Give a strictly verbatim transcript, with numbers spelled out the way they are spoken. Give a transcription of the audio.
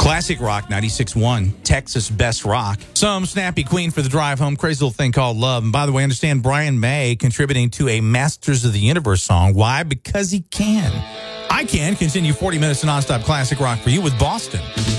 Classic Rock ninety-six point one, Texas Best Rock. Some snappy Queen for the drive home, Crazy Little Thing Called Love. And by the way, I understand Brian May contributing to a Masters of the Universe song. Why? Because he can. I can continue forty minutes of nonstop classic rock for you with Boston.